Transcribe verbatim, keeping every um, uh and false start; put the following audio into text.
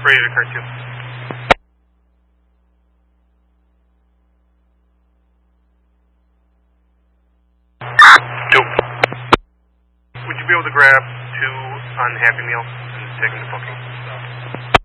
ready to cart two. Two. Would you be able to grab two on Happy Meal and take them to booking?